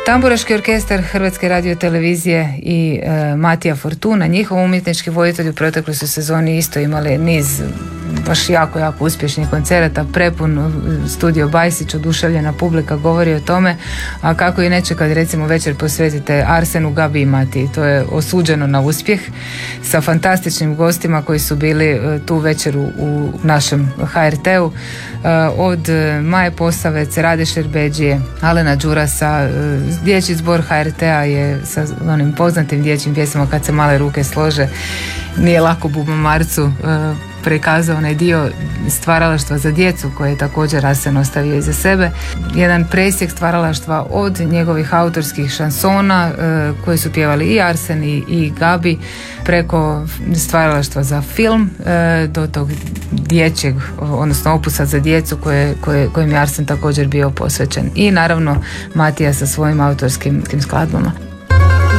Tamburaški orkestar Hrvatske radiotelevizije i Matija Fortuna, njihov umjetnički voditelj, u protekloj su sezoni isto imali niz baš jako uspješnih koncerata, prepun studio Bajsić, oduševljena publika govori o tome, a kako i neće kad recimo večer posvetite Arsenu, Gabi i Matiji. To je osuđeno na uspjeh sa fantastičnim gostima koji su bili tu večer u našem HRT-u, od Maje Posavec, Rade Šerbeđije, Alena Đurasa. Dječji zbor HRT-a je sa onim poznatim dječjim pjesmama Kad se male ruke slože, Nije lako Buba Marcu, prikazao onaj dio stvaralaštva za djecu koje je također Arsen ostavio iza sebe. Jedan presjek stvaralaštva od njegovih autorskih šansona koji su pjevali i Arsen i Gabi, preko stvaralaštva za film do tog dječjeg, odnosno opusa za djecu kojim je Arsen također bio posvećen. I naravno Matija sa svojim autorskim skladbama.